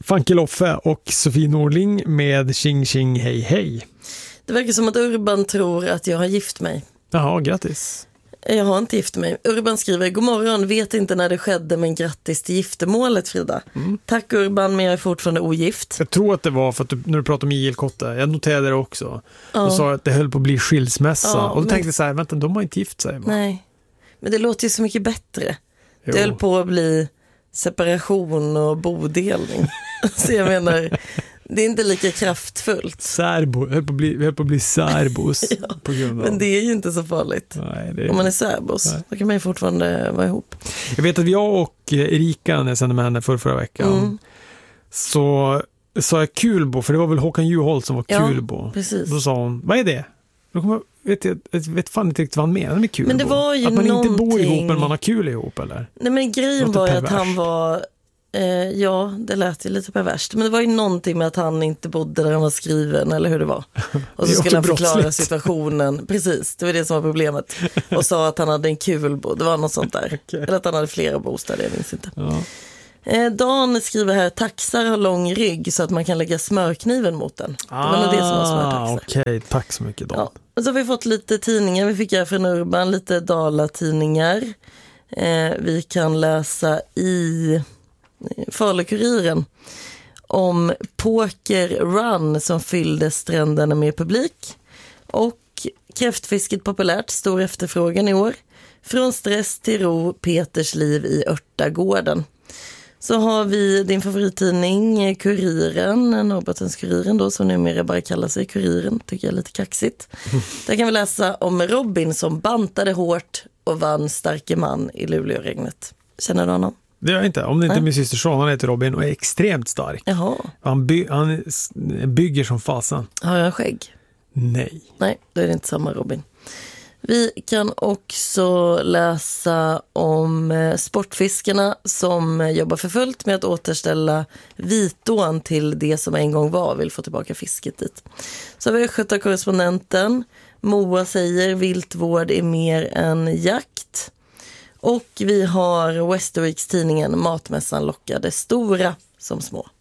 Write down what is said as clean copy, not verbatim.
Funky Loffe och Sofie Norling med Tjing Tjing Hej Hej. Det verkar som att Urban tror att jag har gift mig. Jaha, grattis. Jag har inte gift mig. Urban skriver: God morgon, vet inte när det skedde, men grattis till giftermålet, Frida. Tack Urban, men jag är fortfarande ogift. Jag tror att det var för att när du pratade om I.L. Kotte, jag noterade det också. Du sa att det höll på att bli skilsmässa. Och då tänkte jag så här, vänta, de har inte gift sig. Va? Nej, men det låter ju så mycket bättre. Jo. Det höll på att bli separation och bodelning. Så jag menar, det är inte lika kraftfullt. Höll på att bli särbos på grund av. Men det är ju inte så farligt. Nej, om man är särbos, då kan man ju fortfarande vara ihop. Jag vet att jag och Erika, när jag sände med henne förra veckan, så sa jag Kulbo, för det var väl Håkan Juholt som var Kulbo. Precis. Då sa hon, vad är det? Jag vet fan inte riktigt vad han menar med Kulbo. Men det var ju att man någonting... inte bor ihop men man har kul ihop, eller? Nej, men grejen var ju att han var... ja, det lät ju lite perverst. Men det var ju någonting med att han inte bodde där han var skriven, eller hur det var. Och så skulle han förklara situationen. Precis, det var det som var problemet. Och sa att han hade en kulbo, det var något sånt där. Okay. Eller att han hade flera bostäder, jag minns inte. Ja. Dan skriver här: taxar har lång rygg så att man kan lägga smörkniven mot den. Det var nog det som var smörtaxar. Okej, tack så mycket Dan. Ja. Och så har vi fått lite tidningar. Vi fick här från Urban lite Dala-tidningar. Vi kan läsa i Falu-Kuriren om Poker Run som fyllde stränderna med publik. Och kräftfisket populärt, stor efterfrågan i år. Från stress till ro, Peters liv i Örtagården. Så har vi din favorittidning Kuriren, Norrbottens-Kuriren då, som numera bara kallar sig Kuriren, tycker jag är lite kaxigt. Där kan vi läsa om Robin som bantade hårt och vann starke man i Luleåregnet. Känner du honom? Det gör jag inte, om det inte är min syster Sean, han heter Robin och är extremt stark. Jaha. Han bygger som fasen. Har jag skägg? Nej. Nej, då är det inte samma Robin. Vi kan också läsa om sportfiskarna som jobbar för fullt med att återställa Vitån till det som en gång var, vill få tillbaka fisket dit. Så har vi Östgötakorrespondenten. Moa säger viltvård är mer än jakt. Och vi har Västerviks tidningen Matmässan lockade stora som små.